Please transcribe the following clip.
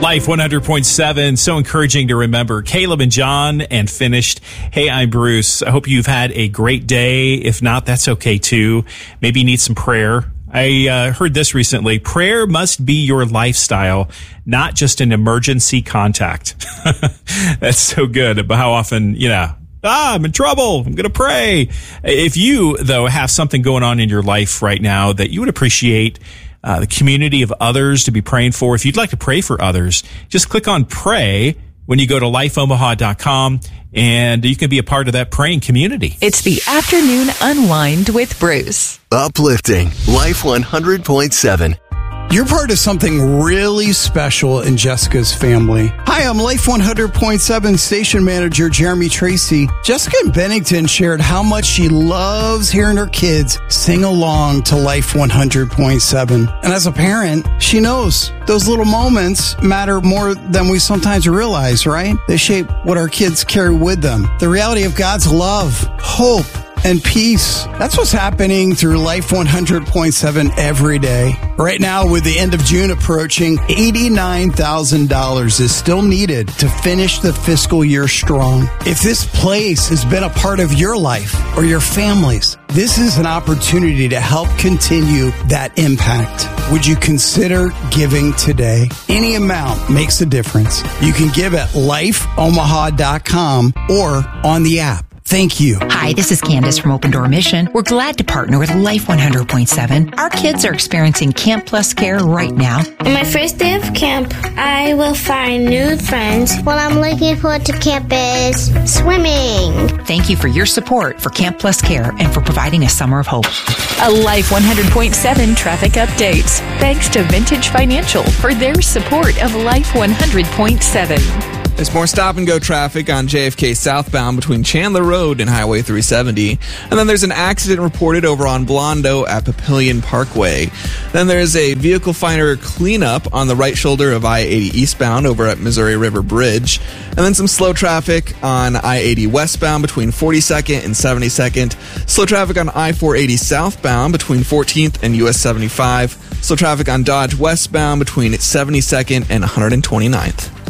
Life 100.7, so encouraging to remember. Caleb and John, and finished. Hey, I'm Bruce. I hope you've had a great day. If not, that's okay too. Maybe you need some prayer. I heard this recently. Prayer must be your lifestyle, not just an emergency contact. That's so good. But how often, I'm in trouble. I'm going to pray. If you, though, have something going on in your life right now that you would appreciate the community of others to be praying for, if you'd like to pray for others, just click on pray when you go to lifeomaha.com, and you can be a part of that praying community. It's the Afternoon Unwind with Bruce. Uplifting Life 100.7. You're part of something really special in Jessica's family. Hi, I'm Life 100.7 station manager Jeremy Tracy. Jessica in Bennington shared how much she loves hearing her kids sing along to Life 100.7. And as a parent, she knows those little moments matter more than we sometimes realize, right? They shape what our kids carry with them. The reality of God's love, hope, and peace. That's what's happening through Life 100.7 every day. Right now, with the end of June approaching, $89,000 is still needed to finish the fiscal year strong. If this place has been a part of your life or your family's, this is an opportunity to help continue that impact. Would you consider giving today? Any amount makes a difference. You can give at lifeomaha.com or on the app. Thank you. Hi, this is Candace from Open Door Mission. We're glad to partner with Life 100.7. Our kids are experiencing Camp Plus Care right now. On my first day of camp, I will find new friends. What I'm looking forward to camp is swimming. Thank you for your support for Camp Plus Care and for providing a summer of hope. A Life 100.7 traffic update. Thanks to Vintage Financial for their support of Life 100.7. There's more stop-and-go traffic on JFK southbound between Chandler Road and Highway 370. And then there's an accident reported over on Blondo at Papillion Parkway. Then there's a vehicle finder cleanup on the right shoulder of I-80 eastbound over at Missouri River Bridge. And then some slow traffic on I-80 westbound between 42nd and 72nd. Slow traffic on I-480 southbound between 14th and US 75. Slow traffic on Dodge westbound between 72nd and 129th.